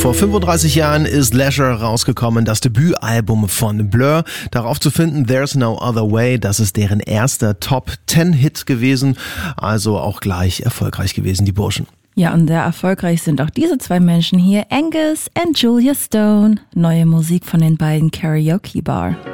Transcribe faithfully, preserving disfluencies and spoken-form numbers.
Vor fünfunddreißig Jahren ist Leisure rausgekommen, das Debütalbum von Blur. Darauf zu finden There's No Other Way, das ist deren erster Top Ten Hit gewesen, also auch gleich erfolgreich gewesen, die Burschen. Ja, und sehr erfolgreich sind auch diese zwei Menschen hier, Angus und Julia Stone. Neue Musik von den beiden Karaoke Bar.